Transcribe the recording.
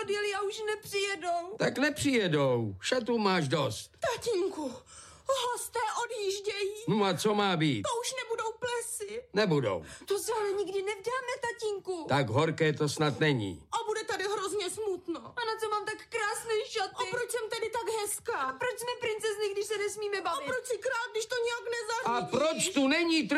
odjeli a už nepřijedou. Tak nepřijedou, šatů máš dost. Tatínku, hosté odjíždějí. No a co má být? To už nebudou plesy. Nebudou. To se ale nikdy nevdáme, tatínku. Tak horké to snad není. A bude tady hrozně smutno. A na co mám tak krásné šaty? A proč jsem tedy tak hezká? A proč jsme princezny, když se nesmíme bavit? A proč si krát, když to nějak nezařídíš? A proč tu není